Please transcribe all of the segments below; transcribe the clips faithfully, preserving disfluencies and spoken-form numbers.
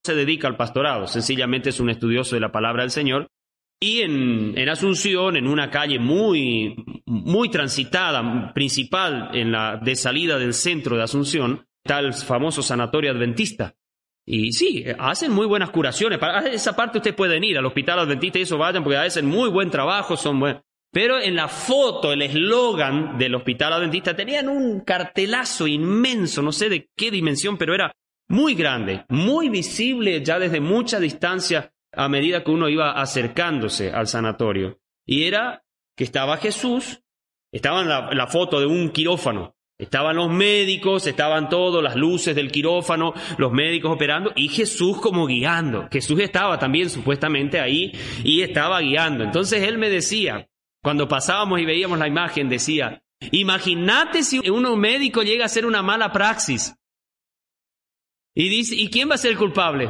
se dedica al pastorado, sencillamente es un estudioso de la palabra del Señor. Y en, en Asunción, en una calle muy, muy transitada, principal, en la de salida del centro de Asunción, está el famoso sanatorio adventista. Y sí, hacen muy buenas curaciones. Para esa parte ustedes pueden ir al hospital adventista y eso vayan, porque hacen muy buen trabajo, son buenos. Pero en la foto, el eslogan del hospital adventista, tenían un cartelazo inmenso, no sé de qué dimensión, pero era muy grande, muy visible ya desde mucha distancia a medida que uno iba acercándose al sanatorio. Y era que estaba Jesús, estaba en la, en la foto de un quirófano, estaban los médicos, estaban todos, las luces del quirófano, los médicos operando, y Jesús como guiando. Jesús estaba también supuestamente ahí y estaba guiando. Entonces él me decía, cuando pasábamos y veíamos la imagen, decía, imagínate si un médico llega a hacer una mala praxis. Y dice, ¿y quién va a ser el culpable?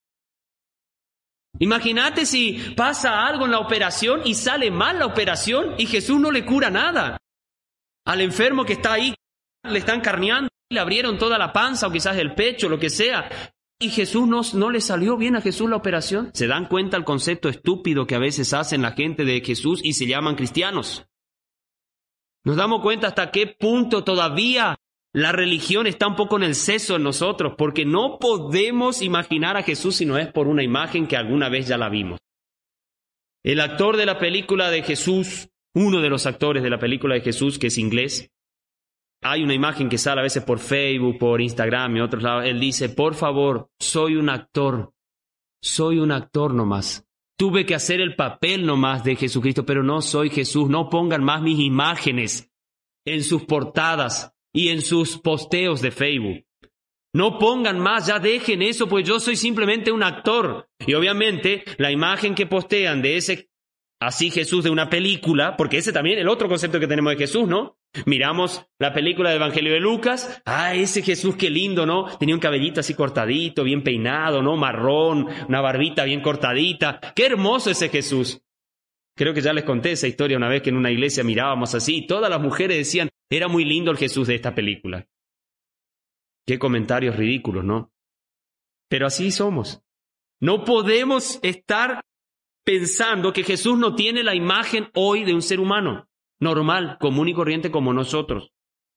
Imagínate si pasa algo en la operación y sale mal la operación y Jesús no le cura nada. Al enfermo que está ahí, le están carneando, le abrieron toda la panza o quizás el pecho, lo que sea. Y Jesús no, no le salió bien a Jesús la operación. ¿Se dan cuenta el concepto estúpido que a veces hacen la gente de Jesús y se llaman cristianos? Nos damos cuenta hasta qué punto todavía la religión está un poco en el seso en nosotros, porque no podemos imaginar a Jesús si no es por una imagen que alguna vez ya la vimos. El actor de la película de Jesús, uno de los actores de la película de Jesús, que es inglés, hay una imagen que sale a veces por Facebook, por Instagram y otros lados. Él dice, por favor, soy un actor, soy un actor nomás. Tuve que hacer el papel nomás de Jesucristo, pero no soy Jesús. No pongan más mis imágenes en sus portadas y en sus posteos de Facebook. No pongan más, ya dejen eso, pues yo soy simplemente un actor. Y obviamente la imagen que postean de ese, así Jesús de una película, porque ese también es el otro concepto que tenemos de Jesús, ¿no? Miramos la película del Evangelio de Lucas, ah, ese Jesús qué lindo, ¿no? Tenía un cabellito así cortadito, bien peinado, ¿no? Marrón, una barbita bien cortadita. ¡Qué hermoso ese Jesús! Creo que ya les conté esa historia una vez que en una iglesia mirábamos así y todas las mujeres decían, era muy lindo el Jesús de esta película. Qué comentarios ridículos, ¿no? Pero así somos. No podemos estar pensando que Jesús no tiene la imagen hoy de un ser humano, normal, común y corriente como nosotros.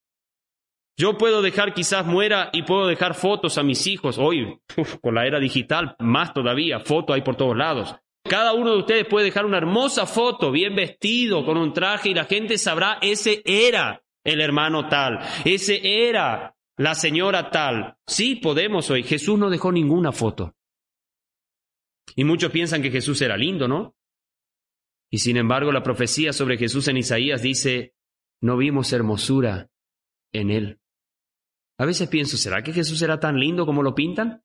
Yo puedo dejar, quizás muera y puedo dejar fotos a mis hijos. Hoy, uf, con la era digital, más todavía, fotos hay por todos lados. Cada uno de ustedes puede dejar una hermosa foto, bien vestido, con un traje, y la gente sabrá, ese era el hermano tal, ese era la señora tal. Sí, podemos hoy. Jesús no dejó ninguna foto. Y muchos piensan que Jesús era lindo, ¿no? Y sin embargo, la profecía sobre Jesús en Isaías dice, no vimos hermosura en él. A veces pienso, ¿será que Jesús era tan lindo como lo pintan?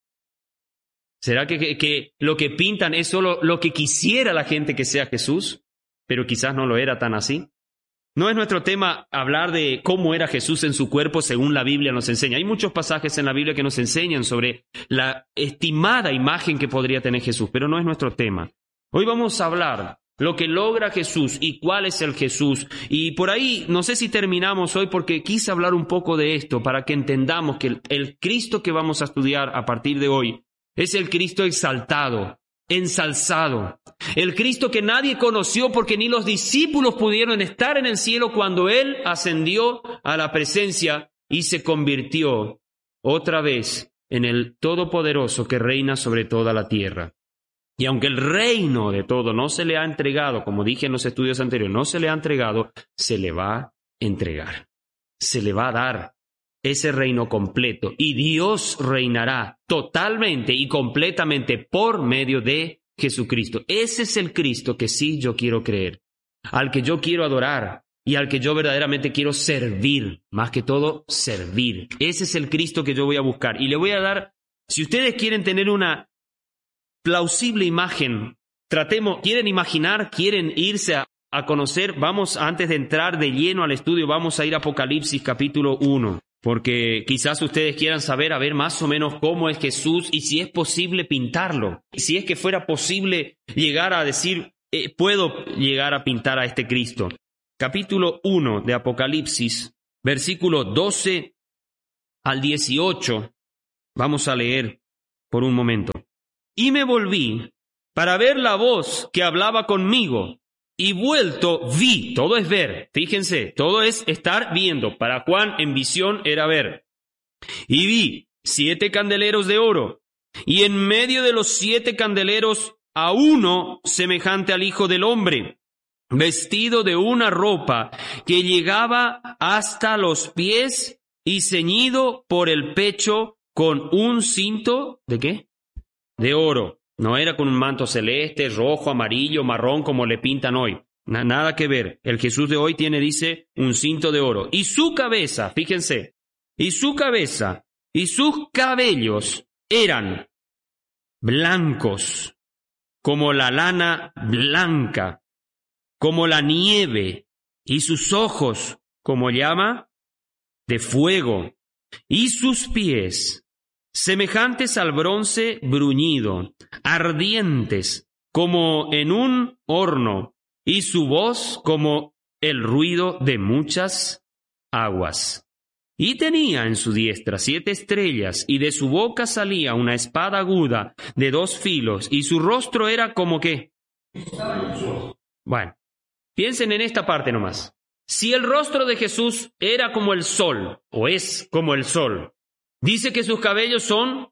¿Será que, que, que lo que pintan es solo lo que quisiera la gente que sea Jesús? Pero quizás no lo era tan así. No es nuestro tema hablar de cómo era Jesús en su cuerpo según la Biblia nos enseña. Hay muchos pasajes en la Biblia que nos enseñan sobre la estimada imagen que podría tener Jesús, pero no es nuestro tema. Hoy vamos a hablar lo que logra Jesús y cuál es el Jesús. Y por ahí, no sé si terminamos hoy porque quise hablar un poco de esto para que entendamos que el, el Cristo que vamos a estudiar a partir de hoy es el Cristo exaltado, ensalzado. El Cristo que nadie conoció porque ni los discípulos pudieron estar en el cielo cuando Él ascendió a la presencia y se convirtió otra vez en el Todopoderoso que reina sobre toda la tierra. Y aunque el reino de todo no se le ha entregado, como dije en los estudios anteriores, no se le ha entregado, se le va a entregar. Se le va a dar ese reino completo. Y Dios reinará totalmente y completamente por medio de Jesucristo. Ese es el Cristo que sí yo quiero creer, al que yo quiero adorar y al que yo verdaderamente quiero servir. Más que todo, servir. Ese es el Cristo que yo voy a buscar. Y le voy a dar, si ustedes quieren tener una plausible imagen, tratemos, quieren imaginar, quieren irse a, a conocer, vamos, antes de entrar de lleno al estudio, vamos a ir a Apocalipsis capítulo uno, porque quizás ustedes quieran saber, a ver más o menos cómo es Jesús y si es posible pintarlo, si es que fuera posible llegar a decir, eh, puedo llegar a pintar a este Cristo. Capítulo uno de Apocalipsis, versículo doce al dieciocho, vamos a leer. por un momento. Y me volví para ver la voz que hablaba conmigo. Y vuelto vi, todo es ver, fíjense, todo es estar viendo. Para Juan en visión era ver. Y vi siete candeleros de oro, y en medio de los siete candeleros a uno semejante al Hijo del Hombre, vestido de una ropa que llegaba hasta los pies y ceñido por el pecho con un cinto, ¿de qué? De oro. No era con un manto celeste, rojo, amarillo, marrón, como le pintan hoy. Na- nada que ver. El Jesús de hoy tiene, dice, un cinto de oro. Y su cabeza, fíjense, y su cabeza y sus cabellos eran blancos, como la lana blanca, como la nieve, y sus ojos como llama de fuego, y sus pies semejantes al bronce bruñido, ardientes como en un horno, y su voz como el ruido de muchas aguas. Y tenía en su diestra siete estrellas, y de su boca salía una espada aguda de dos filos, y su rostro era como que... Bueno, piensen en esta parte nomás. Si el rostro de Jesús era como el sol, o es como el sol, dice que sus cabellos son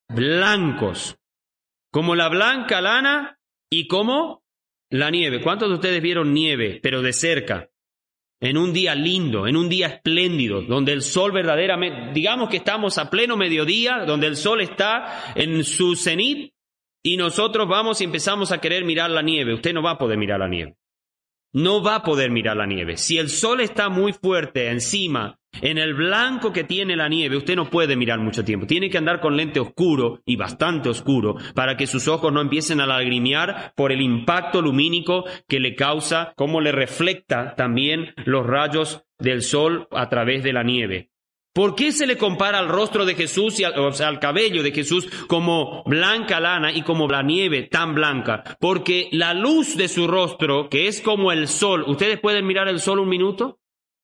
blancos, como la blanca lana y como la nieve. ¿Cuántos de ustedes vieron nieve, pero de cerca? En un día lindo, en un día espléndido, donde el sol verdaderamente, digamos que estamos a pleno mediodía, donde el sol está en su cenit y nosotros vamos y empezamos a querer mirar la nieve. Usted no va a poder mirar la nieve. No va a poder mirar la nieve. Si el sol está muy fuerte encima, en el blanco que tiene la nieve, usted no puede mirar mucho tiempo. Tiene que andar con lente oscuro y bastante oscuro para que sus ojos no empiecen a lagrimear por el impacto lumínico que le causa, como le refleja también los rayos del sol a través de la nieve. ¿Por qué se le compara al rostro de Jesús y al, o sea, al cabello de Jesús como blanca lana y como la nieve tan blanca? Porque la luz de su rostro, que es como el sol, ¿ustedes pueden mirar el sol un minuto?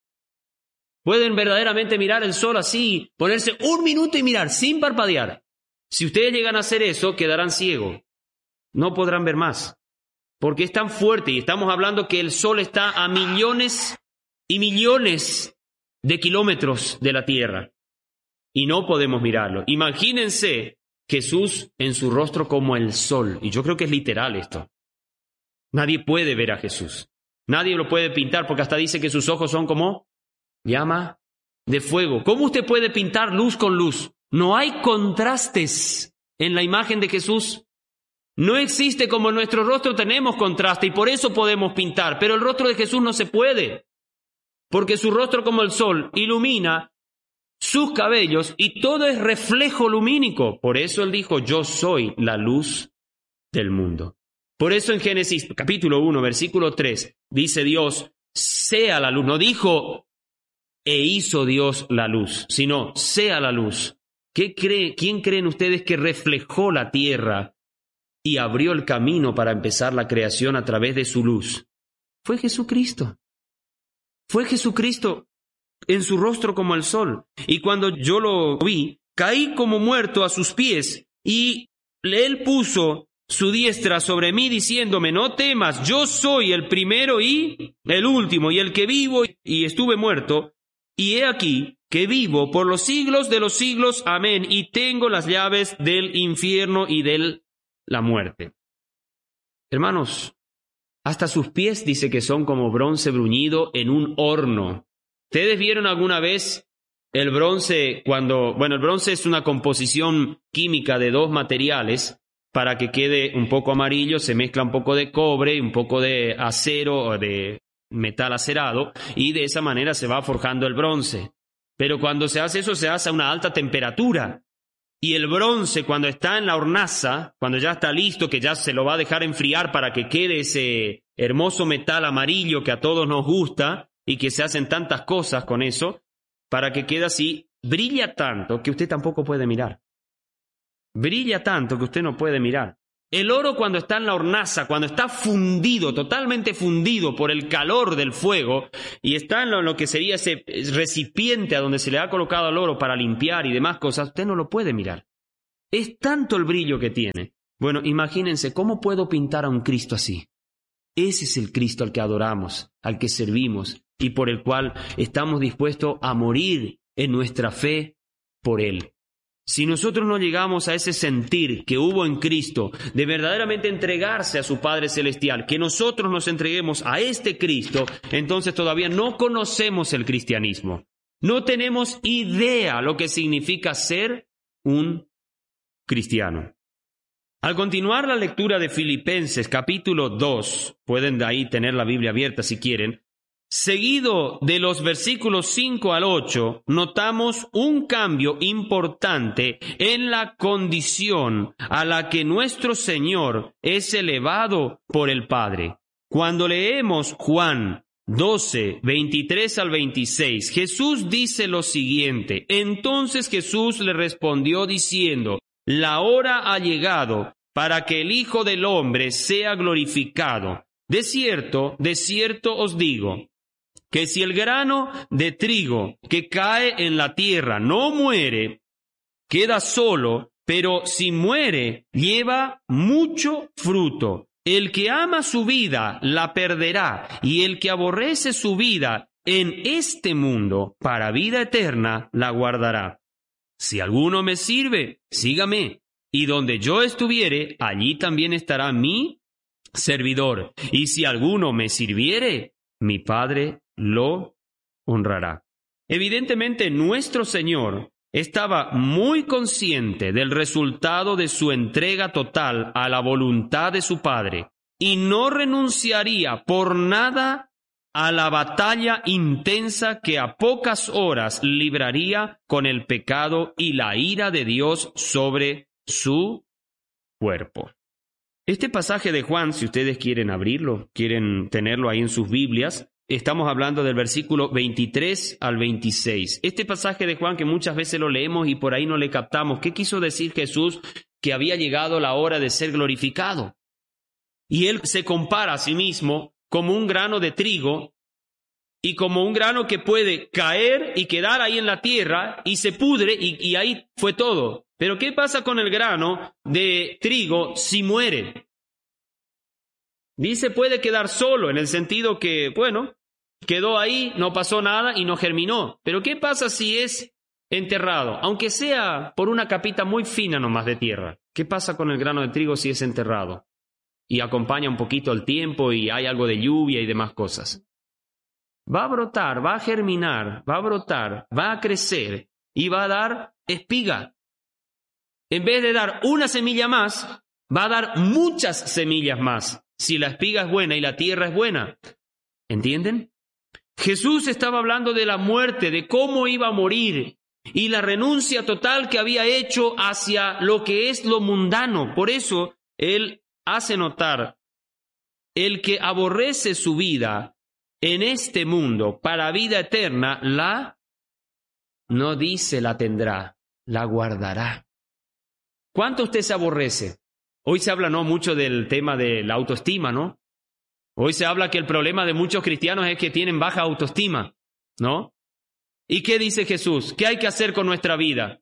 ¿Pueden verdaderamente mirar el sol así, ponerse un minuto y mirar sin parpadear? Si ustedes llegan a hacer eso, quedarán ciegos. No podrán ver más. Porque es tan fuerte y estamos hablando que el sol está a millones y millones de kilómetros de la tierra y no podemos mirarlo. Imagínense Jesús en su rostro como el sol, y yo creo que es literal esto. Nadie puede ver a Jesús, nadie lo puede pintar porque hasta dice que sus ojos son como llama de fuego. ¿Cómo usted puede pintar luz con luz? No hay contrastes en la imagen de Jesús. No existe como en nuestro rostro tenemos contraste y por eso podemos pintar, pero el rostro de Jesús no se puede. Porque su rostro como el sol ilumina sus cabellos y todo es reflejo lumínico. Por eso él dijo, yo soy la luz del mundo. Por eso en Génesis capítulo uno, versículo tres, dice Dios, sea la luz. No dijo, e hizo Dios la luz, sino, sea la luz. ¿Qué cree, ¿Quién creen ustedes que reflejó la tierra y abrió el camino para empezar la creación a través de su luz? Fue Jesucristo. Fue Jesucristo en su rostro como el sol. Y cuando yo lo vi, caí como muerto a sus pies, y él puso su diestra sobre mí, diciéndome, no temas, yo soy el primero y el último, y el que vivo y estuve muerto, y he aquí que vivo por los siglos de los siglos, amén, y tengo las llaves del infierno y de la muerte. Hermanos, hasta sus pies dice que son como bronce bruñido en un horno. ¿Ustedes vieron alguna vez el bronce cuando... Bueno, el bronce es una composición química de dos materiales para que quede un poco amarillo, se mezcla un poco de cobre, un poco de acero o de metal acerado y de esa manera se va forjando el bronce. Pero cuando se hace eso se hace a una alta temperatura. Y el bronce, cuando está en la hornaza, cuando ya está listo, que ya se lo va a dejar enfriar para que quede ese hermoso metal amarillo que a todos nos gusta y que se hacen tantas cosas con eso, para que quede así, brilla tanto que usted tampoco puede mirar. Brilla tanto que usted no puede mirar. El oro cuando está en la hornaza, cuando está fundido, totalmente fundido por el calor del fuego, y está en lo, en lo que sería ese recipiente a donde se le ha colocado el oro para limpiar y demás cosas, usted no lo puede mirar. Es tanto el brillo que tiene. Bueno, imagínense, ¿cómo puedo pintar a un Cristo así? Ese es el Cristo al que adoramos, al que servimos y por el cual estamos dispuestos a morir en nuestra fe por Él. Si nosotros no llegamos a ese sentir que hubo en Cristo, de verdaderamente entregarse a su Padre Celestial, que nosotros nos entreguemos a este Cristo, entonces todavía no conocemos el cristianismo. No tenemos idea lo que significa ser un cristiano. Al continuar la lectura de Filipenses capítulo dos, pueden de ahí tener la Biblia abierta si quieren, seguido de los versículos cinco al ocho, notamos un cambio importante en la condición a la que nuestro Señor es elevado por el Padre. Cuando leemos Juan doce, veintitrés al veintiséis, Jesús dice lo siguiente: entonces Jesús le respondió diciendo, la hora ha llegado para que el Hijo del Hombre sea glorificado. De cierto, de cierto os digo, que si el grano de trigo que cae en la tierra no muere, queda solo, pero si muere, lleva mucho fruto. El que ama su vida la perderá, y el que aborrece su vida en este mundo para vida eterna la guardará. Si alguno me sirve, sígame, y donde yo estuviere, allí también estará mi servidor. Y si alguno me sirviere, mi Padre lo honrará. Evidentemente, nuestro Señor estaba muy consciente del resultado de su entrega total a la voluntad de su Padre y no renunciaría por nada a la batalla intensa que a pocas horas libraría con el pecado y la ira de Dios sobre su cuerpo. Este pasaje de Juan, si ustedes quieren abrirlo, quieren tenerlo ahí en sus Biblias, estamos hablando del versículo veintitrés al veintiséis. Este pasaje de Juan que muchas veces lo leemos y por ahí no le captamos. ¿Qué quiso decir Jesús? Que había llegado la hora de ser glorificado. Y Él se compara a sí mismo como un grano de trigo y como un grano que puede caer y quedar ahí en la tierra y se pudre y, y ahí fue todo. Pero ¿qué pasa con el grano de trigo si muere? Dice puede quedar solo en el sentido que, bueno, quedó ahí, no pasó nada y no germinó. Pero ¿qué pasa si es enterrado? Aunque sea por una capita muy fina nomás de tierra. ¿Qué pasa con el grano de trigo si es enterrado? Y acompaña un poquito el tiempo y hay algo de lluvia y demás cosas. Va a brotar, va a germinar, va a brotar, va a crecer y va a dar espiga. En vez de dar una semilla más, va a dar muchas semillas más, si la espiga es buena y la tierra es buena. ¿Entienden? Jesús estaba hablando de la muerte, de cómo iba a morir y la renuncia total que había hecho hacia lo que es lo mundano. Por eso Él hace notar, el que aborrece su vida en este mundo para vida eterna, la, no dice la tendrá, la guardará. ¿Cuánto usted se aborrece? Hoy se habla no mucho del tema de la autoestima, ¿no? Hoy se habla que el problema de muchos cristianos es que tienen baja autoestima, ¿no? ¿Y qué dice Jesús? ¿Qué hay que hacer con nuestra vida?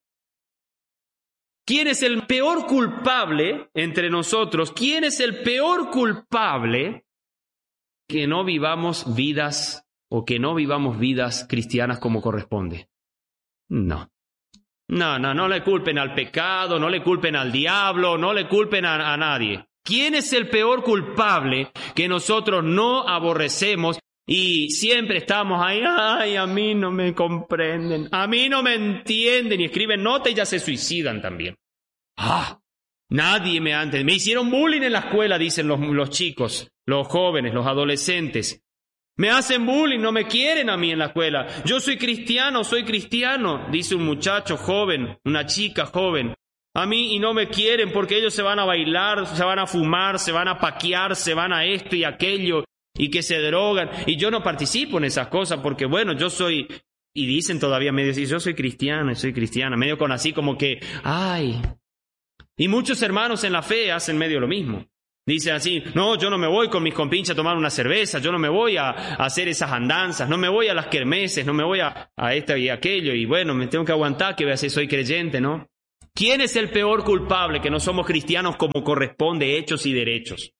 ¿Quién es el peor culpable entre nosotros? ¿Quién es el peor culpable que no vivamos vidas o que no vivamos vidas cristianas como corresponde? No. No, no, no le culpen al pecado, no le culpen al diablo, no le culpen a, a nadie. ¿Quién es el peor culpable que nosotros no aborrecemos y siempre estamos ahí? Ay, a mí no me comprenden, a mí no me entienden, y escriben nota y ya se suicidan también. Ah, nadie me antes, me hicieron bullying en la escuela, dicen los, los chicos, los jóvenes, los adolescentes. Me hacen bullying, no me quieren a mí en la escuela. Yo soy cristiano, soy cristiano, dice un muchacho joven, una chica joven. A mí y no me quieren porque ellos se van a bailar, se van a fumar, se van a paquear, se van a esto y aquello y que se drogan. Y yo no participo en esas cosas porque, bueno, yo soy... Y dicen todavía medio así, yo soy cristiano, soy cristiana, medio con así como que, ay. Y muchos hermanos en la fe hacen medio lo mismo. Dicen así, no, yo no me voy con mis compinches a tomar una cerveza, yo no me voy a, a hacer esas andanzas, no me voy a las kermeses, no me voy a, a esta y aquello, y bueno, me tengo que aguantar que vea si soy creyente, ¿no? ¿Quién es el peor culpable que no somos cristianos como corresponde, hechos y derechos?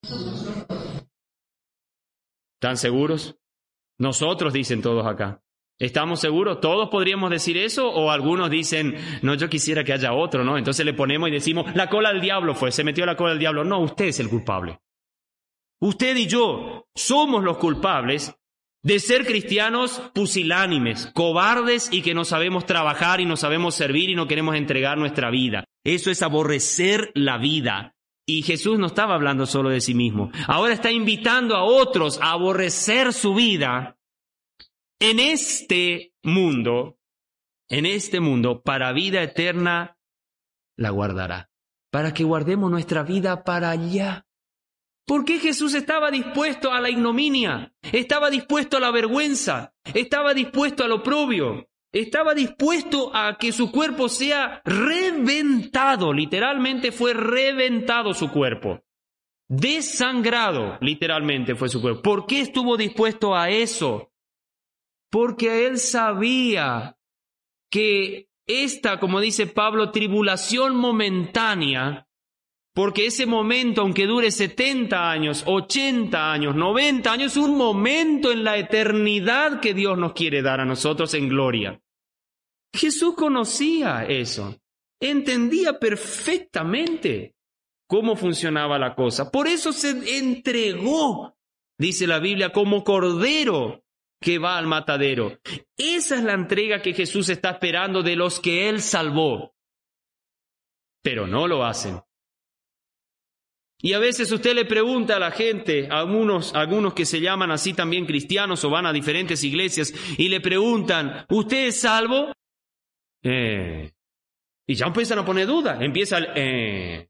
¿Están seguros? Nosotros, dicen todos acá. ¿Estamos seguros? ¿Todos podríamos decir eso? ¿O algunos dicen, no, yo quisiera que haya otro, ¿no? Entonces le ponemos y decimos, la cola del diablo fue, se metió la cola del diablo. No, usted es el culpable. Usted y yo somos los culpables de ser cristianos pusilánimes, cobardes y que no sabemos trabajar y no sabemos servir y no queremos entregar nuestra vida. Eso es aborrecer la vida. Y Jesús no estaba hablando solo de sí mismo. Ahora está invitando a otros a aborrecer su vida en este mundo, en este mundo, para vida eterna la guardará. Para que guardemos nuestra vida para allá. ¿Por qué Jesús estaba dispuesto a la ignominia? Estaba dispuesto a la vergüenza. Estaba dispuesto al oprobio. Estaba dispuesto a que su cuerpo sea reventado. Literalmente fue reventado su cuerpo. Desangrado, literalmente fue su cuerpo. ¿Por qué estuvo dispuesto a eso? Porque él sabía que esta, como dice Pablo, tribulación momentánea, porque ese momento, aunque dure setenta años, ochenta años, noventa años, es un momento en la eternidad que Dios nos quiere dar a nosotros en gloria. Jesús conocía eso, entendía perfectamente cómo funcionaba la cosa. Por eso se entregó, dice la Biblia, como cordero que va al matadero. Esa es la entrega que Jesús está esperando de los que Él salvó. Pero no lo hacen. Y a veces usted le pregunta a la gente, a algunos, a algunos que se llaman así también cristianos o van a diferentes iglesias, y le preguntan, ¿usted es salvo? Eh. Y ya empiezan a poner duda, empieza el eh.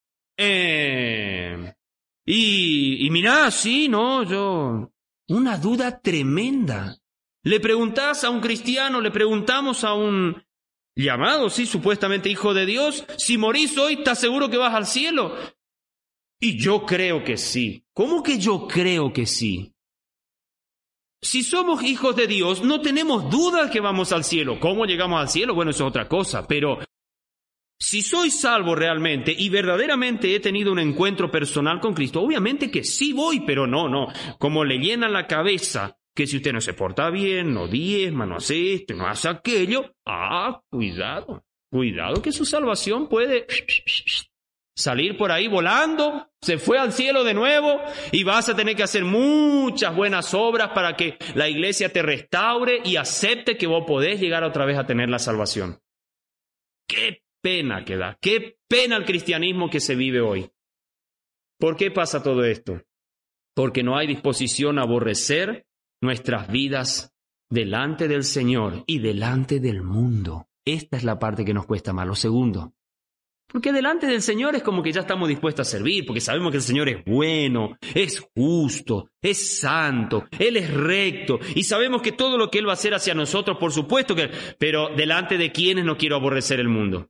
Eh. Y, y mirá, sí, no, yo... Una duda tremenda. Le preguntás a un cristiano, le preguntamos a un llamado, sí, supuestamente hijo de Dios, si morís hoy, ¿estás seguro que vas al cielo? Y yo creo que sí. ¿Cómo que yo creo que sí? Si somos hijos de Dios, no tenemos dudas que vamos al cielo. ¿Cómo llegamos al cielo? Bueno, eso es otra cosa, pero si soy salvo realmente y verdaderamente he tenido un encuentro personal con Cristo, obviamente que sí voy, pero no, no. Como le llenan la cabeza que si usted no se porta bien, no diezma, no hace esto, no hace aquello, ah, cuidado, cuidado que su salvación puede salir por ahí volando, se fue al cielo de nuevo y vas a tener que hacer muchas buenas obras para que la iglesia te restaure y acepte que vos podés llegar otra vez a tener la salvación. ¡Qué pena que da! ¡Qué pena el cristianismo que se vive hoy! ¿Por qué pasa todo esto? Porque no hay disposición a aborrecer nuestras vidas delante del Señor y delante del mundo. Esta es la parte que nos cuesta más. Lo segundo, porque delante del Señor es como que ya estamos dispuestos a servir, porque sabemos que el Señor es bueno, es justo, es santo, Él es recto, y sabemos que todo lo que Él va a hacer hacia nosotros, por supuesto que... Pero delante de quienes no quiero aborrecer el mundo.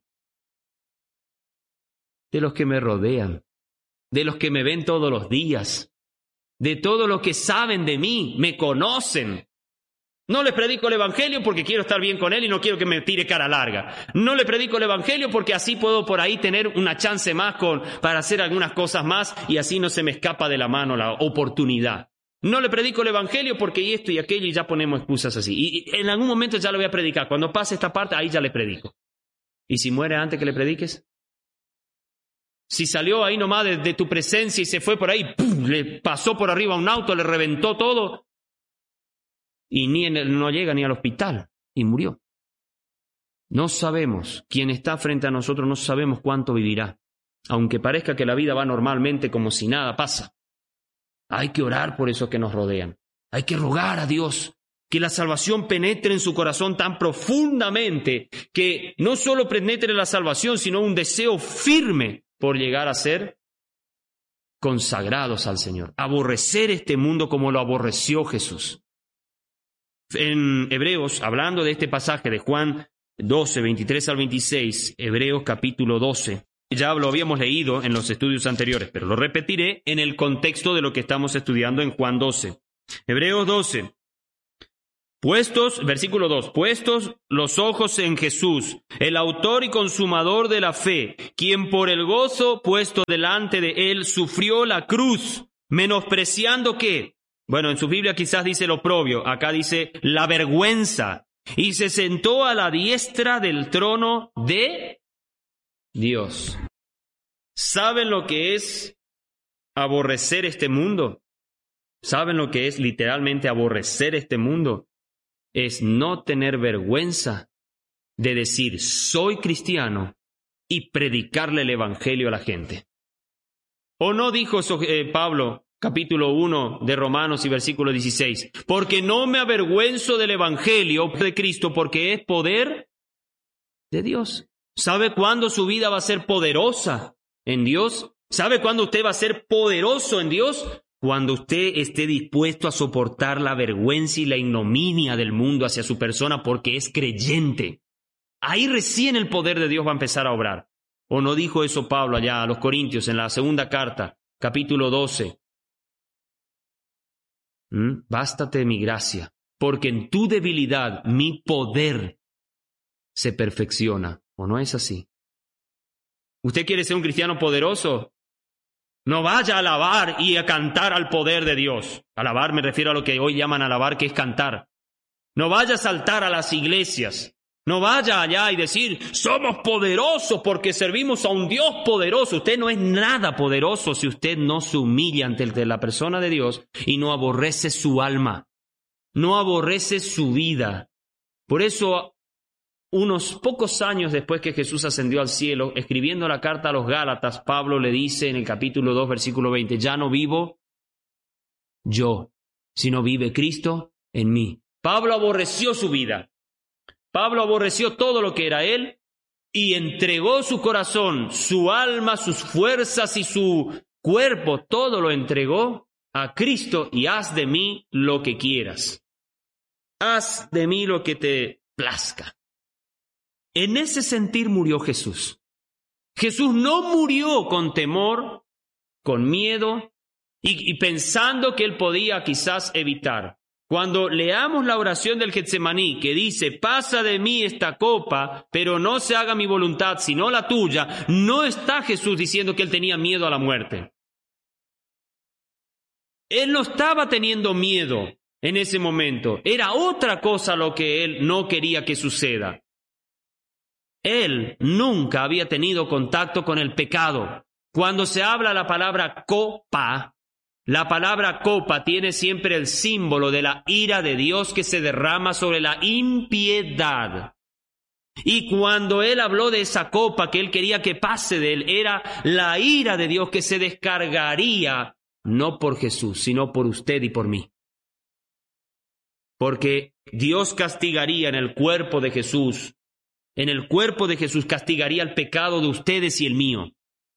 De los que me rodean, de los que me ven todos los días, de todos los que saben de mí, me conocen. No les predico el Evangelio porque quiero estar bien con él y no quiero que me tire cara larga. No le predico el Evangelio porque así puedo por ahí tener una chance más con, para hacer algunas cosas más y así no se me escapa de la mano la oportunidad. No le predico el Evangelio porque y esto y aquello y ya ponemos excusas así. Y, y en algún momento ya lo voy a predicar. Cuando pase esta parte, ahí ya le predico. ¿Y si muere antes que le prediques? Si salió ahí nomás de, de tu presencia y se fue por ahí, ¡pum!, le pasó por arriba un auto, le reventó todo y ni en el, no llega ni al hospital y murió. No sabemos, quien está frente a nosotros no sabemos cuánto vivirá, aunque parezca que la vida va normalmente como si nada pasa. Hay que orar por esos que nos rodean, hay que rogar a Dios que la salvación penetre en su corazón tan profundamente que no solo penetre la salvación, sino un deseo firme por llegar a ser consagrados al Señor. Aborrecer este mundo como lo aborreció Jesús. En Hebreos, hablando de este pasaje de Juan doce, veintitrés al veintiséis, Hebreos capítulo doce, ya lo habíamos leído en los estudios anteriores, pero lo repetiré en el contexto de lo que estamos estudiando en Juan doce. Hebreos doce. Puestos, versículo dos, puestos los ojos en Jesús, el autor y consumador de la fe, quien por el gozo puesto delante de él sufrió la cruz, menospreciando ¿qué? Bueno, en su Biblia quizás dice lo oprobio, acá dice la vergüenza, y se sentó a la diestra del trono de Dios. ¿Saben lo que es aborrecer este mundo? ¿Saben lo que es literalmente aborrecer este mundo? Es no tener vergüenza de decir soy cristiano y predicarle el evangelio a la gente. ¿O no dijo eso, eh, Pablo, capítulo uno de Romanos y versículo dieciséis? Porque no me avergüenzo del evangelio de Cristo, porque es poder de Dios. ¿Sabe cuándo su vida va a ser poderosa en Dios? ¿Sabe cuándo usted va a ser poderoso en Dios? Cuando usted esté dispuesto a soportar la vergüenza y la ignominia del mundo hacia su persona porque es creyente. Ahí recién el poder de Dios va a empezar a obrar. ¿O no dijo eso Pablo allá a los Corintios en la segunda carta, capítulo doce? ¿Mm? Bástate de mi gracia, porque en tu debilidad mi poder se perfecciona. ¿O no es así? ¿Usted quiere ser un cristiano poderoso? No vaya a alabar y a cantar al poder de Dios. Alabar me refiero a lo que hoy llaman alabar, que es cantar. No vaya a saltar a las iglesias. No vaya allá y decir, somos poderosos porque servimos a un Dios poderoso. Usted no es nada poderoso si usted no se humilla ante la persona de Dios y no aborrece su alma. No aborrece su vida. Por eso, unos pocos años después que Jesús ascendió al cielo, escribiendo la carta a los Gálatas, Pablo le dice en el capítulo dos, versículo veinte, ya no vivo yo, sino vive Cristo en mí. Pablo aborreció su vida. Pablo aborreció todo lo que era él y entregó su corazón, su alma, sus fuerzas y su cuerpo, todo lo entregó a Cristo y haz de mí lo que quieras. Haz de mí lo que te plazca. En ese sentir murió Jesús. Jesús no murió con temor, con miedo y, y pensando que él podía quizás evitar. Cuando leamos la oración del Getsemaní que dice, pasa de mí esta copa, pero no se haga mi voluntad sino la tuya, no está Jesús diciendo que él tenía miedo a la muerte. Él no estaba teniendo miedo en ese momento. Era otra cosa lo que él no quería que suceda. Él nunca había tenido contacto con el pecado. Cuando se habla la palabra copa, la palabra copa tiene siempre el símbolo de la ira de Dios que se derrama sobre la impiedad. Y cuando él habló de esa copa que él quería que pase de él, era la ira de Dios que se descargaría, no por Jesús, sino por usted y por mí. Porque Dios castigaría en el cuerpo de Jesús, en el cuerpo de Jesús castigaría el pecado de ustedes y el mío.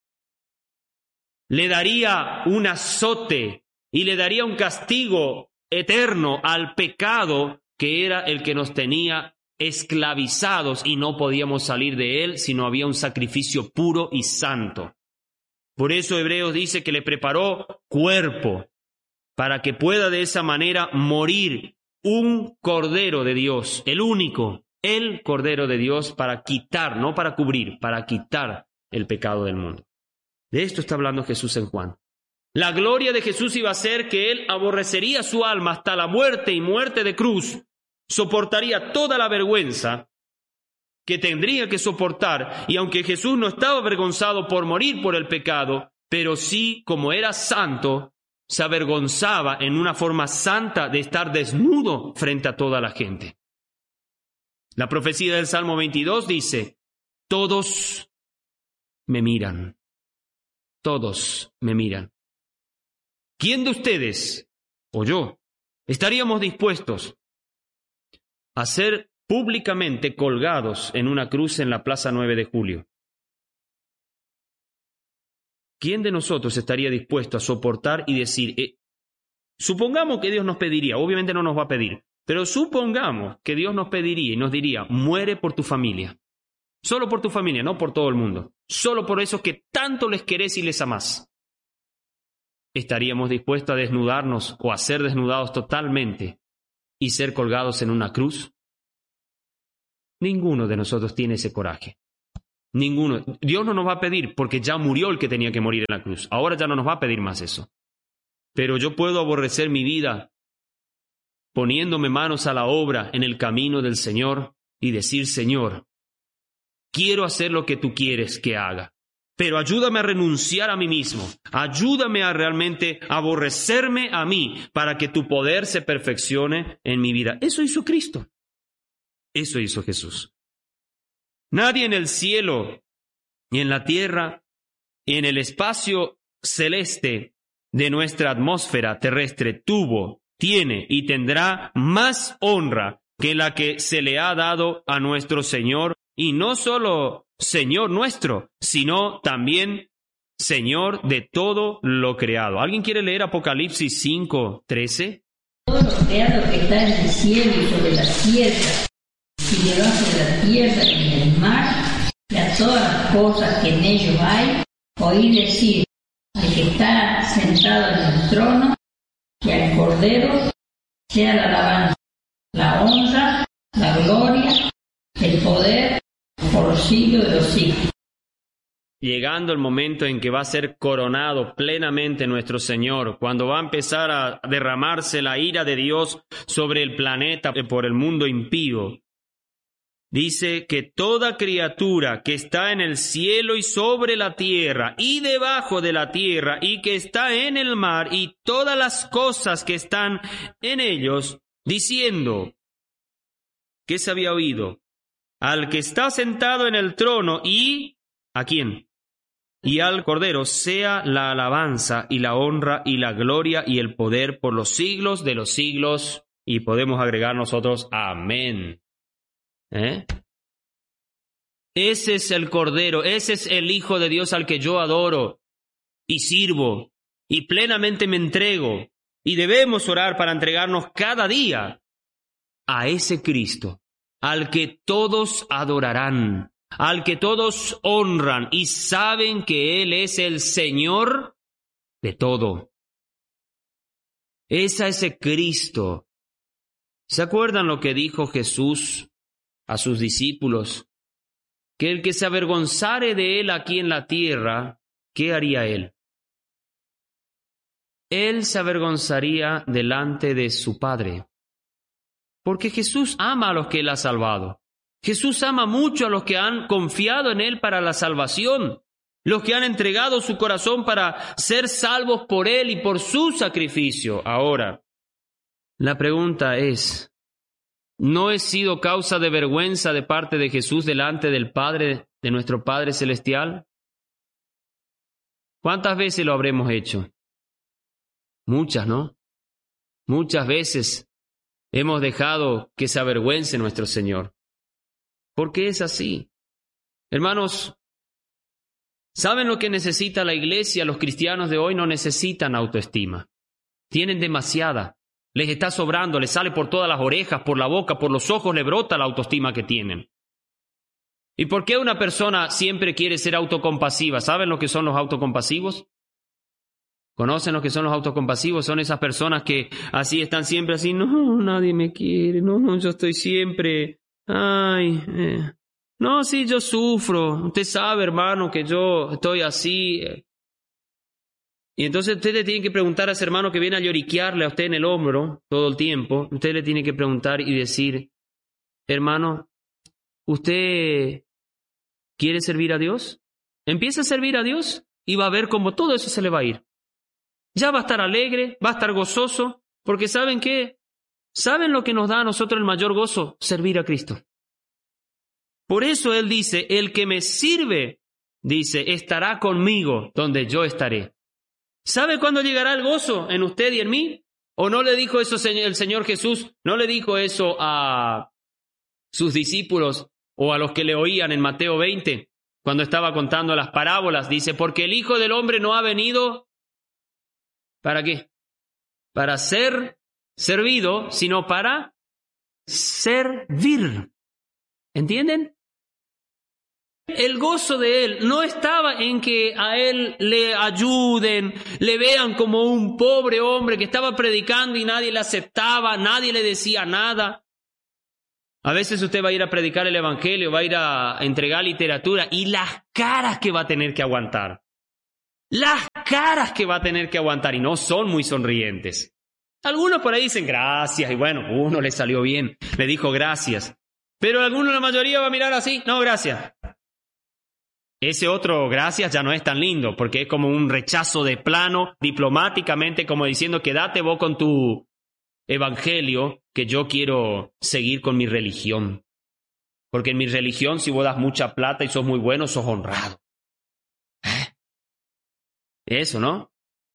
Le daría un azote y le daría un castigo eterno al pecado que era el que nos tenía esclavizados y no podíamos salir de él si no había un sacrificio puro y santo. Por eso Hebreos dice que le preparó cuerpo para que pueda de esa manera morir un Cordero de Dios, el único, el Cordero de Dios para quitar, no para cubrir, para quitar el pecado del mundo. De esto está hablando Jesús en Juan. La gloria de Jesús iba a ser que él aborrecería su alma hasta la muerte y muerte de cruz, soportaría toda la vergüenza que tendría que soportar, y aunque Jesús no estaba avergonzado por morir por el pecado, pero sí, como era santo, se avergonzaba en una forma santa de estar desnudo frente a toda la gente. La profecía del Salmo veintidós dice, todos me miran. Todos me miran. ¿Quién de ustedes, o yo, estaríamos dispuestos a ser públicamente colgados en una cruz en la Plaza nueve de julio? ¿Quién de nosotros estaría dispuesto a soportar y decir, eh, supongamos que Dios nos pediría, obviamente no nos va a pedir, pero supongamos que Dios nos pediría y nos diría, muere por tu familia. Solo por tu familia, no por todo el mundo. Solo por esos que tanto les querés y les amás. ¿Estaríamos dispuestos a desnudarnos o a ser desnudados totalmente y ser colgados en una cruz? Ninguno de nosotros tiene ese coraje. Ninguno. Dios no nos va a pedir porque ya murió el que tenía que morir en la cruz. Ahora ya no nos va a pedir más eso. Pero yo puedo aborrecer mi vida poniéndome manos a la obra en el camino del Señor y decir, Señor, quiero hacer lo que tú quieres que haga, pero ayúdame a renunciar a mí mismo. Ayúdame a realmente aborrecerme a mí para que tu poder se perfeccione en mi vida. Eso hizo Cristo. Eso hizo Jesús. Nadie en el cielo, ni en la tierra, y en el espacio celeste de nuestra atmósfera terrestre tuvo, tiene y tendrá más honra que la que se le ha dado a nuestro Señor, y no solo Señor nuestro, sino también Señor de todo lo creado. ¿Alguien quiere leer Apocalipsis cinco, trece? Todo lo creado que está en el cielo y sobre la tierra, y debajo de la tierra y en el mar, y a todas las cosas que en ellos hay, oí decir al que está sentado en el trono y al Cordero sea la alabanza, la honra, la gloria, el poder por los siglos de los siglos. Llegando el momento en que va a ser coronado plenamente nuestro Señor, cuando va a empezar a derramarse la ira de Dios sobre el planeta por el mundo impío, dice que toda criatura que está en el cielo y sobre la tierra y debajo de la tierra y que está en el mar y todas las cosas que están en ellos, diciendo, ¿qué se había oído? Al que está sentado en el trono y ¿a quién? Y al Cordero sea la alabanza y la honra y la gloria y el poder por los siglos de los siglos. Y podemos agregar nosotros, amén. ¿Eh? Ese es el Cordero, ese es el Hijo de Dios al que yo adoro y sirvo y plenamente me entrego. Y debemos orar para entregarnos cada día a ese Cristo, al que todos adorarán, al que todos honran y saben que Él es el Señor de todo. Es a ese Cristo. ¿Se acuerdan lo que dijo Jesús a sus discípulos? Que el que se avergonzare de Él aquí en la tierra, ¿qué haría Él? Él se avergonzaría delante de su Padre. Porque Jesús ama a los que Él ha salvado. Jesús ama mucho a los que han confiado en Él para la salvación, los que han entregado su corazón para ser salvos por Él y por su sacrificio. Ahora, la pregunta es, ¿no he sido causa de vergüenza de parte de Jesús delante del Padre, de nuestro Padre Celestial? ¿Cuántas veces lo habremos hecho? Muchas, ¿no? Muchas veces hemos dejado que se avergüence nuestro Señor. ¿Por qué es así? Hermanos, ¿saben lo que necesita la iglesia? Los cristianos de hoy no necesitan autoestima. Tienen demasiada. Les está sobrando, les sale por todas las orejas, por la boca, por los ojos, le brota la autoestima que tienen. ¿Y por qué una persona siempre quiere ser autocompasiva? ¿Saben lo que son los autocompasivos? ¿Conocen lo que son los autocompasivos? Son esas personas que así están siempre así, no, nadie me quiere, no, yo estoy siempre... Ay, eh. no, sí, yo sufro. Usted sabe, hermano, que yo estoy así. Y entonces usted le tiene que preguntar a ese hermano que viene a lloriquearle a usted en el hombro todo el tiempo. Usted le tiene que preguntar y decir, hermano, ¿usted quiere servir a Dios? Empieza a servir a Dios y va a ver cómo todo eso se le va a ir. Ya va a estar alegre, va a estar gozoso, porque ¿saben qué? ¿Saben lo que nos da a nosotros el mayor gozo? Servir a Cristo. Por eso Él dice, el que me sirve, dice, estará conmigo donde yo estaré. ¿Sabe cuándo llegará el gozo en usted y en mí? ¿O no le dijo eso el Señor Jesús? ¿No le dijo eso a sus discípulos o a los que le oían en Mateo veinte? Cuando estaba contando las parábolas, dice, porque el Hijo del Hombre no ha venido, ¿para qué? Para ser servido, sino para servir. ¿Entienden? El gozo de él no estaba en que a él le ayuden, le vean como un pobre hombre que estaba predicando y nadie le aceptaba, nadie le decía nada. A veces usted va a ir a predicar el evangelio, va a ir a entregar literatura y las caras que va a tener que aguantar. Las caras que va a tener que aguantar y no son muy sonrientes. Algunos por ahí dicen gracias y bueno, uno le salió bien, le dijo gracias. Pero alguno, la mayoría va a mirar así, no, gracias. Ese otro gracias ya no es tan lindo, porque es como un rechazo de plano, diplomáticamente, como diciendo, quédate vos con tu evangelio, que yo quiero seguir con mi religión. Porque en mi religión, si vos das mucha plata y sos muy bueno, sos honrado. ¿Eh? Eso, ¿no?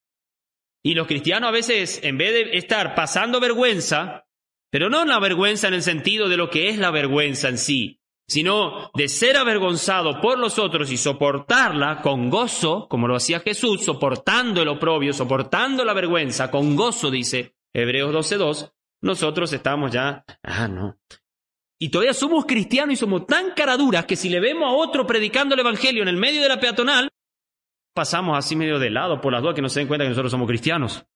Y los cristianos a veces, en vez de estar pasando vergüenza, pero no la vergüenza en el sentido de lo que es la vergüenza en sí, sino de ser avergonzado por los otros y soportarla con gozo, como lo hacía Jesús, soportando el oprobio, soportando la vergüenza, con gozo, dice Hebreos doce dos, nosotros estamos ya, ah, no. Y todavía somos cristianos y somos tan caraduras que si le vemos a otro predicando el evangelio en el medio de la peatonal, pasamos así medio de lado por las dudas que no se den cuenta que nosotros somos cristianos.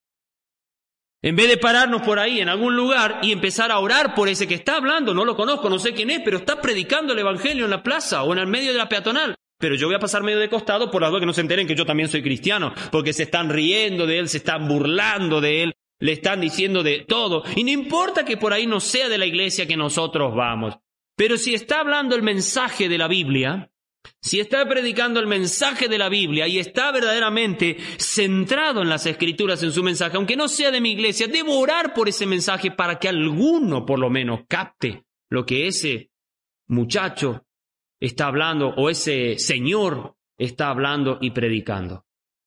En vez de pararnos por ahí en algún lugar y empezar a orar por ese que está hablando, no lo conozco, no sé quién es, pero está predicando el evangelio en la plaza o en el medio de la peatonal. Pero yo voy a pasar medio de costado por las dudas que no se enteren que yo también soy cristiano, porque se están riendo de él, se están burlando de él, le están diciendo de todo. Y no importa que por ahí no sea de la iglesia que nosotros vamos. Pero si está hablando el mensaje de la Biblia, si está predicando el mensaje de la Biblia y está verdaderamente centrado en las Escrituras, en su mensaje, aunque no sea de mi iglesia, debo orar por ese mensaje para que alguno por lo menos capte lo que ese muchacho está hablando o ese señor está hablando y predicando.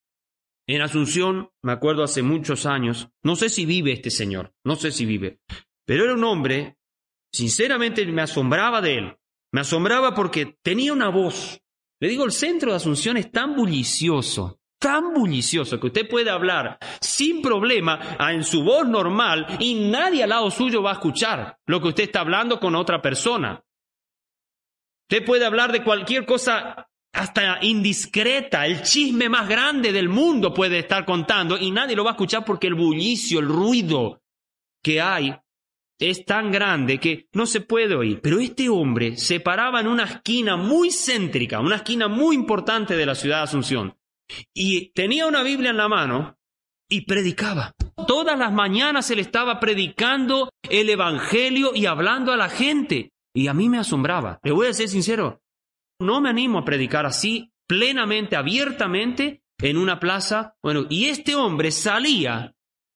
En Asunción, me acuerdo hace muchos años, no sé si vive este señor, no sé si vive, pero era un hombre, sinceramente me asombraba de él. Me asombraba porque tenía una voz. Le digo, el centro de Asunción es tan bullicioso, tan bullicioso, que usted puede hablar sin problema en su voz normal y nadie al lado suyo va a escuchar lo que usted está hablando con otra persona. Usted puede hablar de cualquier cosa hasta indiscreta, el chisme más grande del mundo puede estar contando y nadie lo va a escuchar porque el bullicio, el ruido que hay es tan grande que no se puede oír. Pero este hombre se paraba en una esquina muy céntrica, una esquina muy importante de la ciudad de Asunción, y tenía una Biblia en la mano y predicaba. Todas las mañanas él estaba predicando el evangelio y hablando a la gente. Y a mí me asombraba. Le voy a ser sincero, no me animo a predicar así, plenamente, abiertamente, en una plaza. Bueno, y este hombre salía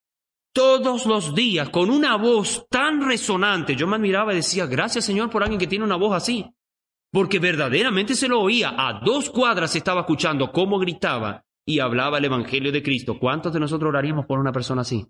todos los días, con una voz tan resonante. Yo me admiraba y decía, gracias Señor por alguien que tiene una voz así. Porque verdaderamente se lo oía. A dos cuadras estaba escuchando cómo gritaba y hablaba el Evangelio de Cristo. ¿Cuántos de nosotros oraríamos por una persona así?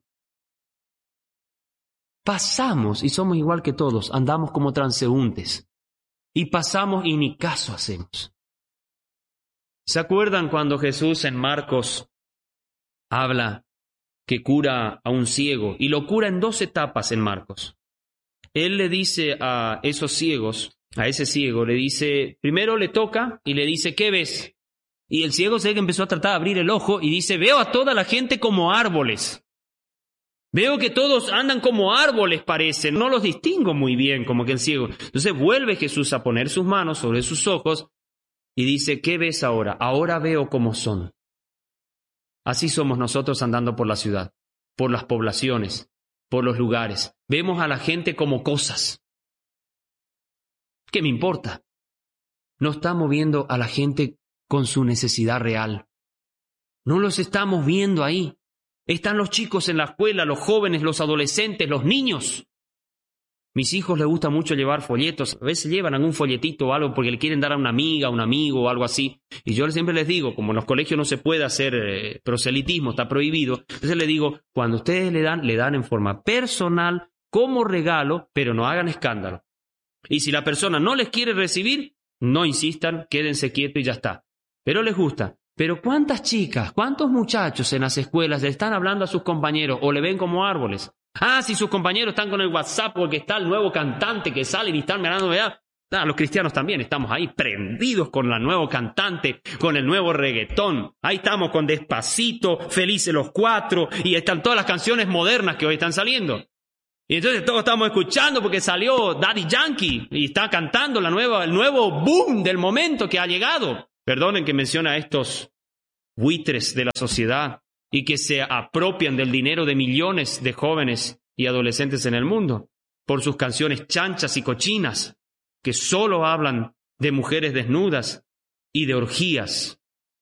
Pasamos y somos igual que todos. Andamos como transeúntes. Y pasamos y ni caso hacemos. ¿Se acuerdan cuando Jesús en Marcos habla que cura a un ciego, y lo cura en dos etapas en Marcos? Él le dice a esos ciegos, a ese ciego, le dice, primero le toca y le dice, ¿qué ves? Y el ciego se que empezó a tratar de abrir el ojo y dice, veo a toda la gente como árboles. Veo que todos andan como árboles parecen, no los distingo muy bien como que el ciego. Entonces vuelve Jesús a poner sus manos sobre sus ojos y dice, ¿qué ves ahora? Ahora veo cómo son. Así somos nosotros andando por la ciudad, por las poblaciones, por los lugares. Vemos a la gente como cosas. ¿Qué me importa? No estamos viendo a la gente con su necesidad real. No los estamos viendo ahí. Están los chicos en la escuela, los jóvenes, los adolescentes, los niños. Mis hijos les gusta mucho llevar folletos. A veces llevan algún folletito o algo porque le quieren dar a una amiga, a un amigo o algo así. Y yo siempre les digo, como en los colegios no se puede hacer eh, proselitismo, está prohibido. Entonces les digo, cuando ustedes le dan, le dan en forma personal, como regalo, pero no hagan escándalo. Y si la persona no les quiere recibir, no insistan, quédense quietos y ya está. Pero les gusta. Pero ¿cuántas chicas, cuántos muchachos en las escuelas le están hablando a sus compañeros o le ven como árboles? Ah, si sus compañeros están con el WhatsApp porque está el nuevo cantante que sale y están mirando, ¿verdad? Ah, los cristianos también estamos ahí prendidos con la nueva cantante, con el nuevo reggaetón. Ahí estamos con Despacito, Felices los Cuatro, y están todas las canciones modernas que hoy están saliendo. Y entonces todos estamos escuchando porque salió Daddy Yankee y está cantando la nueva, el nuevo boom del momento que ha llegado. Perdonen que mencione a estos buitres de la sociedad y que se apropian del dinero de millones de jóvenes y adolescentes en el mundo por sus canciones chanchas y cochinas, que solo hablan de mujeres desnudas y de orgías.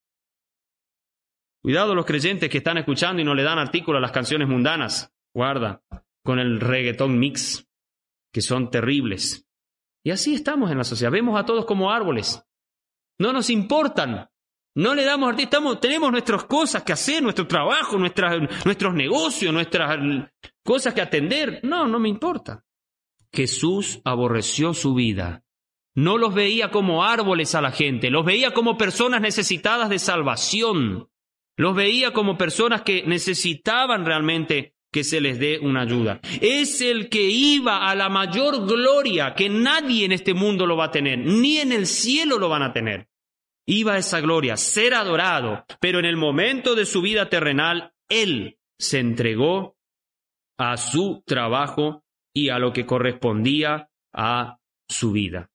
Cuidado los creyentes que están escuchando y no le dan artículo a las canciones mundanas. Guarda con el reggaetón mix, que son terribles. Y así estamos en la sociedad. Vemos a todos como árboles. No nos importan. No le damos artículo. Estamos, tenemos nuestras cosas que hacer, nuestro trabajo, nuestras, nuestros negocios, nuestras cosas que atender. No, no me importa. Jesús aborreció su vida. No los veía como árboles a la gente, los veía como personas necesitadas de salvación. Los veía como personas que necesitaban realmente que se les dé una ayuda. Es el que iba a la mayor gloria que nadie en este mundo lo va a tener, ni en el cielo lo van a tener. Iba a esa gloria, ser adorado, pero en el momento de su vida terrenal, Él se entregó a su trabajo y a lo que correspondía a su vida.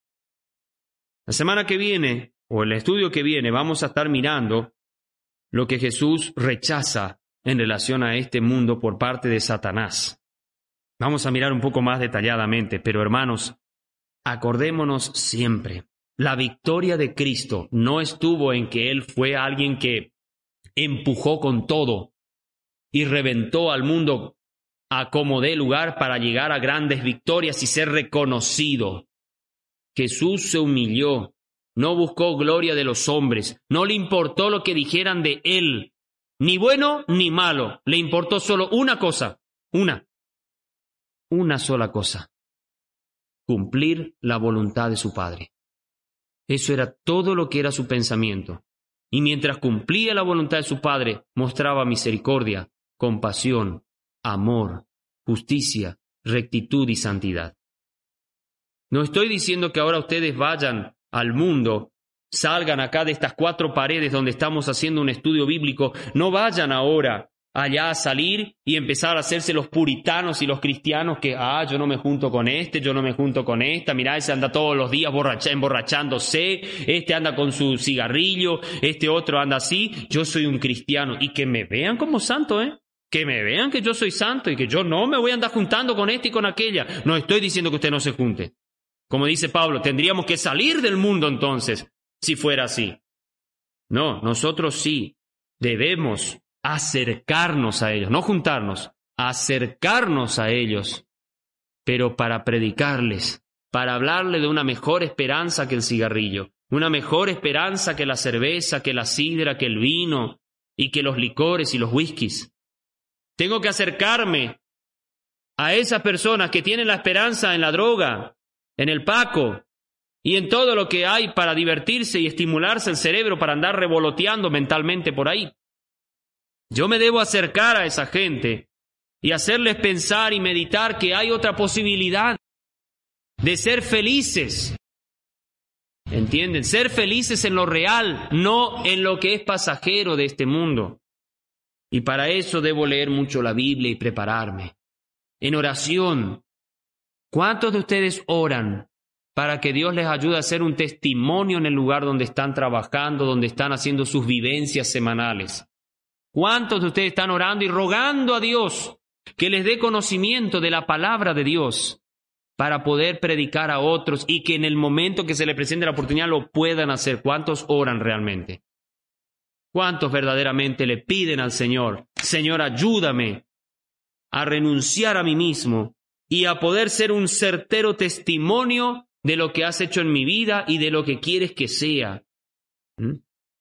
La semana que viene, o el estudio que viene, vamos a estar mirando lo que Jesús rechaza en relación a este mundo por parte de Satanás. Vamos a mirar un poco más detalladamente, pero hermanos, acordémonos siempre, la victoria de Cristo no estuvo en que Él fue alguien que empujó con todo y reventó al mundo a como dé lugar para llegar a grandes victorias y ser reconocido. Jesús se humilló, no buscó gloria de los hombres, no le importó lo que dijeran de Él, ni bueno ni malo, le importó solo una cosa, una, una sola cosa, cumplir la voluntad de su Padre. Eso era todo lo que era su pensamiento. Y mientras cumplía la voluntad de su Padre, mostraba misericordia, compasión, amor, justicia, rectitud y santidad. No estoy diciendo que ahora ustedes vayan al mundo, salgan acá de estas cuatro paredes donde estamos haciendo un estudio bíblico, no vayan ahora allá a salir y empezar a hacerse los puritanos y los cristianos que, ah, yo no me junto con este, yo no me junto con esta, mirá, ese anda todos los días borracha, emborrachándose, este anda con su cigarrillo, este otro anda así, yo soy un cristiano, y que me vean como santo, ¿eh? Que me vean que yo soy santo y que yo no me voy a andar juntando con este y con aquella. No estoy diciendo que usted no se junte. Como dice Pablo, tendríamos que salir del mundo entonces, si fuera así. No, nosotros sí debemos acercarnos a ellos, no juntarnos, acercarnos a ellos, pero para predicarles, para hablarles de una mejor esperanza que el cigarrillo, una mejor esperanza que la cerveza, que la sidra, que el vino y que los licores y los whiskies. Tengo que acercarme a esas personas que tienen la esperanza en la droga, en el paco y en todo lo que hay para divertirse y estimularse el cerebro para andar revoloteando mentalmente por ahí. Yo me debo acercar a esa gente y hacerles pensar y meditar que hay otra posibilidad de ser felices. ¿Entienden? Ser felices en lo real, no en lo que es pasajero de este mundo. Y para eso debo leer mucho la Biblia y prepararme. En oración. ¿Cuántos de ustedes oran para que Dios les ayude a hacer un testimonio en el lugar donde están trabajando, donde están haciendo sus vivencias semanales? ¿Cuántos de ustedes están orando y rogando a Dios que les dé conocimiento de la palabra de Dios para poder predicar a otros y que en el momento que se les presente la oportunidad lo puedan hacer? ¿Cuántos oran realmente? ¿Cuántos verdaderamente le piden al Señor, Señor, ayúdame a renunciar a mí mismo y a poder ser un certero testimonio de lo que has hecho en mi vida y de lo que quieres que sea? ¿Mm?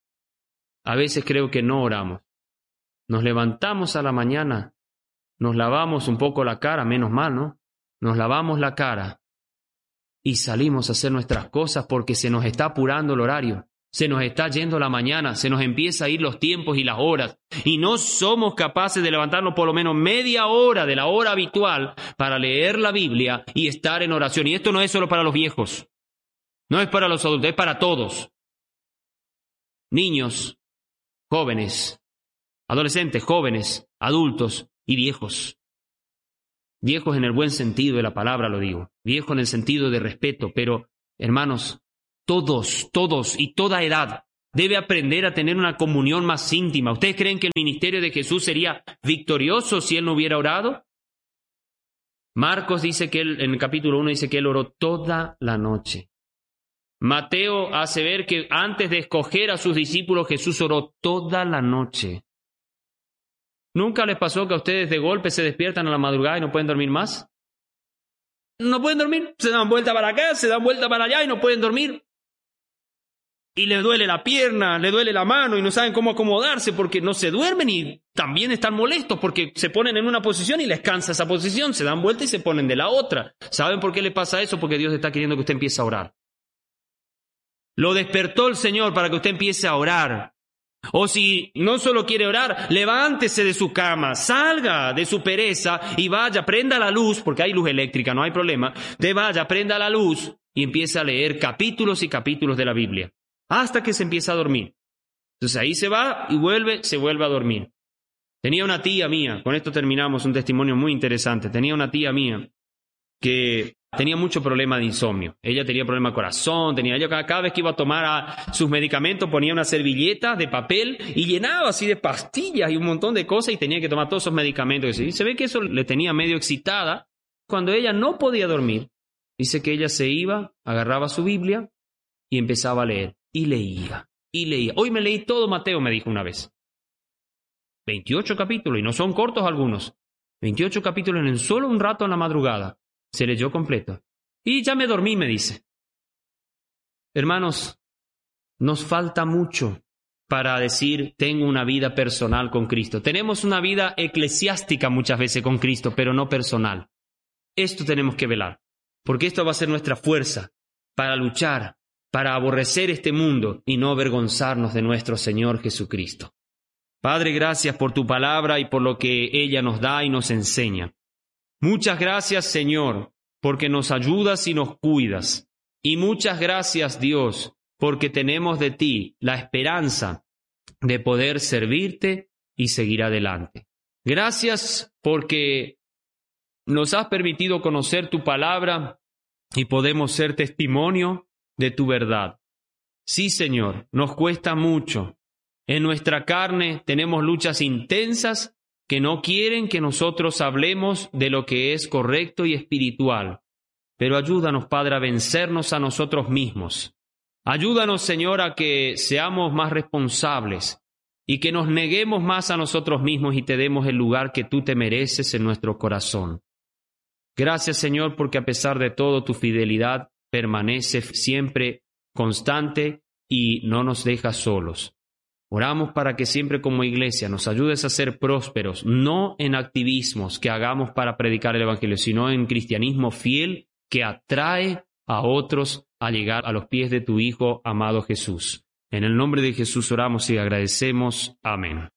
A veces creo que no oramos. Nos levantamos a la mañana, nos lavamos un poco la cara, menos mal, ¿no? Nos lavamos la cara y salimos a hacer nuestras cosas porque se nos está apurando el horario. Se nos está yendo la mañana, se nos empieza a ir los tiempos y las horas, y no somos capaces de levantarnos por lo menos media hora de la hora habitual para leer la Biblia y estar en oración. Y esto no es solo para los viejos. No es para los adultos, es para todos. Niños, jóvenes, adolescentes, jóvenes, adultos y viejos. Viejos en el buen sentido de la palabra, lo digo. Viejos en el sentido de respeto, pero, hermanos, todos, todos y toda edad debe aprender a tener una comunión más íntima. ¿Ustedes creen que el ministerio de Jesús sería victorioso si Él no hubiera orado? Marcos dice que Él, en el capítulo uno, dice que Él oró toda la noche. Mateo hace ver que antes de escoger a sus discípulos, Jesús oró toda la noche. ¿Nunca les pasó que a ustedes de golpe se despiertan a la madrugada y no pueden dormir más? No pueden dormir, se dan vuelta para acá, se dan vuelta para allá y no pueden dormir. Y les duele la pierna, les duele la mano y no saben cómo acomodarse porque no se duermen y también están molestos porque se ponen en una posición y les cansa esa posición, se dan vuelta y se ponen de la otra. ¿Saben por qué le pasa eso? Porque Dios está queriendo que usted empiece a orar. Lo despertó el Señor para que usted empiece a orar. O si no solo quiere orar, levántese de su cama, salga de su pereza y vaya, prenda la luz, porque hay luz eléctrica, no hay problema. De vaya, prenda la luz y empiece a leer capítulos y capítulos de la Biblia, hasta que se empieza a dormir. Entonces ahí se va y vuelve, se vuelve a dormir. Tenía una tía mía, con esto terminamos, un testimonio muy interesante. Tenía una tía mía que tenía mucho problema de insomnio. Ella tenía problema de corazón, tenía, ella cada, cada vez que iba a tomar a sus medicamentos ponía una servilleta de papel y llenaba así de pastillas y un montón de cosas y tenía que tomar todos esos medicamentos. Y se ve que eso le tenía medio excitada. Cuando ella no podía dormir, dice que ella se iba, agarraba su Biblia y empezaba a leer. Y leía, y leía. Hoy me leí todo Mateo, me dijo una vez. veintiocho capítulos, y no son cortos algunos. veintiocho capítulos en solo un rato en la madrugada. Se leyó completo. Y ya me dormí, me dice. Hermanos, nos falta mucho para decir, tengo una vida personal con Cristo. Tenemos una vida eclesiástica muchas veces con Cristo, pero no personal. Esto tenemos que velar, porque esto va a ser nuestra fuerza para luchar, para aborrecer este mundo y no avergonzarnos de nuestro Señor Jesucristo. Padre, gracias por tu palabra y por lo que ella nos da y nos enseña. Muchas gracias, Señor, porque nos ayudas y nos cuidas. Y muchas gracias, Dios, porque tenemos de ti la esperanza de poder servirte y seguir adelante. Gracias porque nos has permitido conocer tu palabra y podemos ser testimonio de tu verdad. Sí, Señor, nos cuesta mucho. En nuestra carne tenemos luchas intensas que no quieren que nosotros hablemos de lo que es correcto y espiritual. Pero ayúdanos, Padre, a vencernos a nosotros mismos. Ayúdanos, Señor, a que seamos más responsables y que nos neguemos más a nosotros mismos y te demos el lugar que tú te mereces en nuestro corazón. Gracias, Señor, porque a pesar de todo tu fidelidad permanece siempre constante y no nos dejas solos. Oramos para que siempre como iglesia nos ayudes a ser prósperos, no en activismos que hagamos para predicar el Evangelio, sino en cristianismo fiel que atrae a otros a llegar a los pies de tu Hijo amado Jesús. En el nombre de Jesús oramos y agradecemos. Amén.